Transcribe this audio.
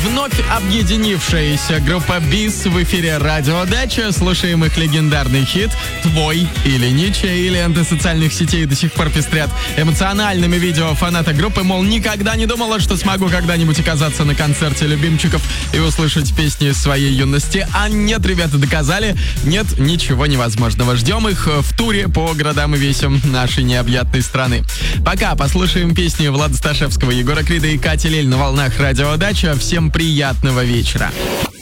Вновь объединившаяся группа БИС в эфире «Радио Дача». Слушаем их легендарный хит «Твой» или ничей. Ленты социальных сетей до сих пор пестрят эмоциональными видео фаната группы, мол, никогда не думала, что смогу когда-нибудь оказаться на концерте любимчиков и услышать песни своей юности. А нет, ребята, доказали, нет ничего невозможного. Ждем их в туре по городам и весям нашей необъятной страны. Пока послушаем песни Влада Сташевского, Егора Крида и Кати Лель на волнах «Радио Дача». Всем приятного вечера.